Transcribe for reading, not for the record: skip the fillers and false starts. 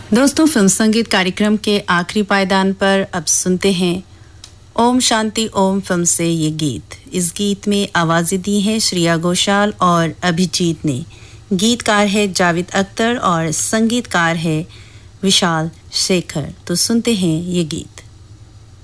दोस्तों, फिल्म संगीत कार्यक्रम के आखिरी पायदान पर अब सुनते हैं ओम शांति ओम फिल्म से ये गीत। इस गीत में आवाजें दी हैं श्रेया घोषाल और अभिजीत ने। गीतकार है जावेद अख्तर और संगीतकार है विशाल शेखर। तो सुनते हैं ये गीत।